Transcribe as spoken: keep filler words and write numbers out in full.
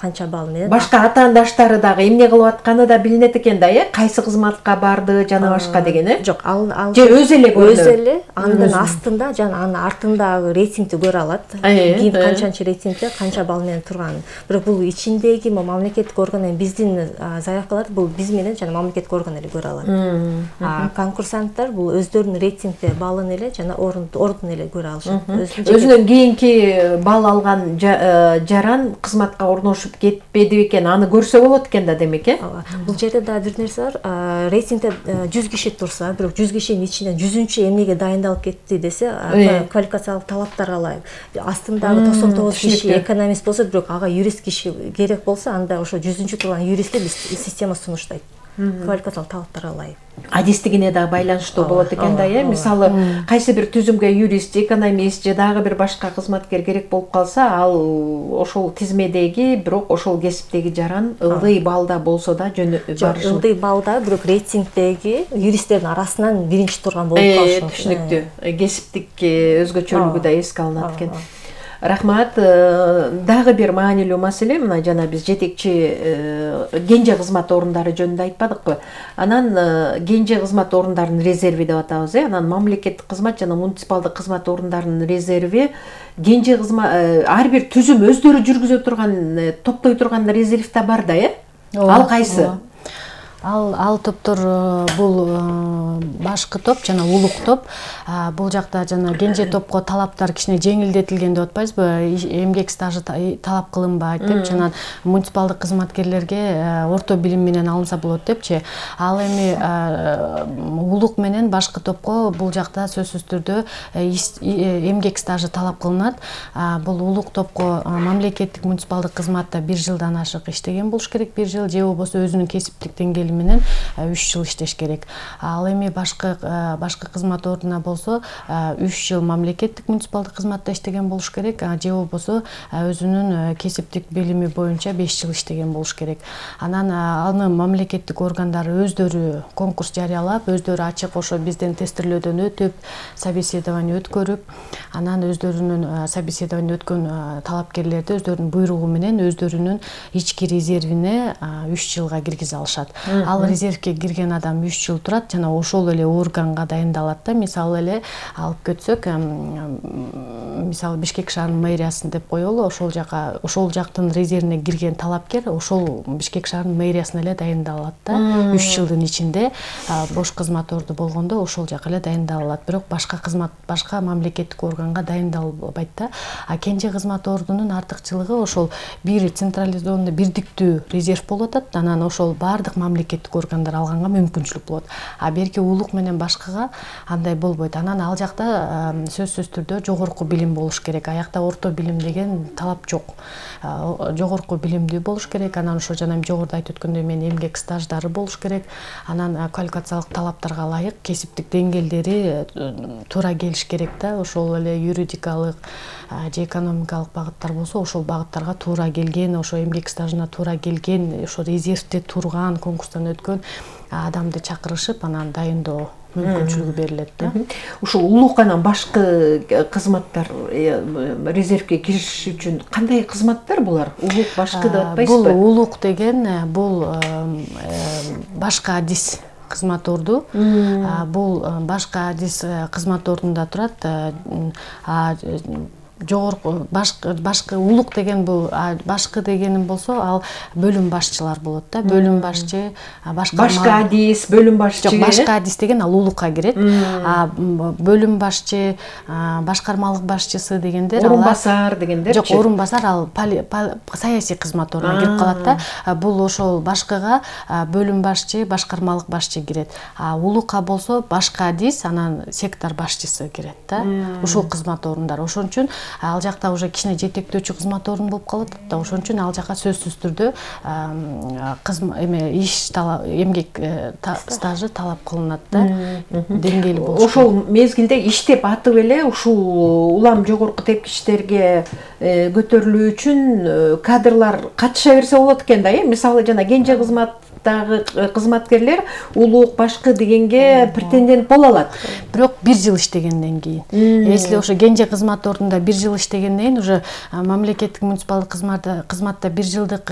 канча балл менен. Башка атаандаштары дагы эмне кылып атканы да билинет экен да, э? Кайсы кызматка барды жана башка деген, э? Жок, ал ал же өзү эле көрүнөт. Өзү эле анын астында жана анын артындагы рейтингти көрө алат. Ким канчанчы рейтингде канча балл менен турганын. Бирок бул ичиндеги мамлекеттик орган, биздин заявкаларды бул биз менен жана мамлекеттик орган эле көрө алат. А конкурсанттар бул өздөрүнүн рейтингде баллын эле жана ордун эле көрө алышат. Өзүнөн кийинки балл алган жаран кызматка орношуп кетпеди бекен, аны көрсө болот экен да, демек, э? Бул жерде да бир нерсе бар. Рейтингде жүз киши турса, бирок жүз кишинин ичинен жүзүнчү эмнеге дайындалып кетти десе, квалификациялык талаптар алай. Астындагы токсон тогуз киши экономист болсо, бирок ага юрист киши керек болсо, анда ошо жүзүнчү турган юристти биз система сунуштайт. Квалификациялык талаптар алай. Адистигине да байланыштуу болот экен да, э? Мисалы, кайсы бир түзүмгө юрист, экономист же дагы бир башка кызматкер керек болуп калса, ал ошол тизмедеги, бирок ошол кесиптеги жаран ылдый балда болсо да жөнө барышы. Ылдый балда, бирок рейтингдеги юристтердин арасынан биринчи турган болуп калышы. Түшүнүктүү. Кесиптик өзгөчөлүгү да эске алынат экен. Рахмат. Дагы бир маанилүү маселе, мына жана биз жетекчи кенже кызмат орундары жөнүндө айтпадыкпы? Анан кенже кызмат орундарынын резерви деп атабыз, э? Анан мамлекеттик кызмат жана муниципалдык кызмат орундарынын резерви, кенже кызмат ар бир түзүм өздөрү жүргүзө турган, топтой турган резерв да бар да, э? Ал кайсы? Ал ал топтор бул башкы топ жана улук топ. Бул жакта жана кенже топко талаптар кичине жеңилдетилген деп атпайбызбы? Эмгек стажы талап кылынбайт деп, жана муниципалдык кызматкерлерге орто билим менен алынса болот депчи. Ал эми улук менен башкы топко бул жакта сөзсүз түрдө эмгек стажы талап кылынат. Бул улук топко мамлекеттик муниципалдык кызматта бир жылдан ашык иштеген болуш керек, бир жыл, же болбосо өзүнүн кесиптик деңгээли менен үч жыл иштеш керек. Ал эми башкы башкы кызмат ордуна болсо үч жыл мамлекеттик муниципалдык кызматта иштеген болуш керек, же болбосо өзүнүн кесиптик билими боюнча беш жыл иштеген болуш керек. Анан аны мамлекеттик органдар өздөрү конкурс жарыялап, өздөрү ачык ошо бизден тестирлөөдөн өтүп, собеседование өткөрүп, анан өздөрүнүн собеседование өткөн талапкерлерди өздөрүнүн буйругу менен өздөрүнүн ички резервине үч жылга киргизе алышат. Ал резервге кирген адам үч жыл турат жана ошол эле органга дайындалат да. Мисалы эле алып кетсек, мисалы Бишкек шаарынын мэриясын деп коелу, ошол жака ошол жактын резервине кирген талапкер ошол Бишкек шаарынын мэриясына эле дайындалат да. үч жылдын ичинде бош кызмат орду болгондо ошол жака эле дайындалат. Бирок башка кызмат, башка мамлекеттик органга дайындалбайт да. А кенже кызмат ордунун артыкчылыгы ошол бир централизованный, бирдиктүү резерв болуп атат. Анан ошол бардык мамлекеттик органдар алганга мүмкүнчүлүк болот. А берки улук менен башкага андай болбойт. Анан ал жакта сөзсүз түрдө жогорку билим болуш керек. Аякта орто билим деген талап жок. Жогорку билимдүү болуш керек. Анан ошо жана жогоруда айтып өткөндөй мен эмгек стаждары болуш керек. Анан квалификациялык талаптарга ылайык кесиптик деңгээлдери туура келиш керек да. Ошол эле юридикалык же экономикалык багыттар болсо, ошол багыттарга туура келген, ошо эмгек стажына туура келген, ошо резервде турган, конкурстан өткөн адамды чакырышып, анан дайындоо мүмкүнчүлүгү берилет да. Ушул улук анан башкы кызматтар резервге кириш үчүн кандай кызматтар булар? Улук, башкы деп атпайсызбы? Бул улук деген бул башкы адис кызмат орду. Бул башкы адис кызмат ордунда турат. Жогорку башкы башкы улук деген бул башкы дегеним болсо, ал бөлүм башчылар болот да. Бөлүм башчы, башкы башкы адис, бөлүм башчы. Жок, башкы адис деген ал улукка кирет. А бөлүм башчы, башкармалык башчысы дегендер, орун басар дегендер. Жок, орун басар ал саясий кызмат ордуна кирип калат да. Бул ошол башкыга бөлүм башчы, башкармалык башчы кирет. А улукка болсо башкы адис, анан сектор башчысы кирет да. Ушул кызмат орундар. Ошон үчүн ал жакта уже кичине жетектөөчү кызмат орун болуп калат да. Ошон үчүн ал жака сөзсүз түрдө эме иш талап, эмгек стажы талап кылынат да. Деңгээли болуш. Ошол мезгилде иштеп атып эле ушул улам жогорку тепкичтерге көтөрүлүү үчүн кадрлар катыша берсе болот экен да, э? Мисалы жана кенже кызмат дагы кызматкерлер улук, башкы дегенге претендент боло алат. Бирок бир жыл иштегенден кийин. Если ошо кенже кызмат ордунда бир жыл иштегенден кийин уже мамлекеттик муниципалдык кызматта бир жылдык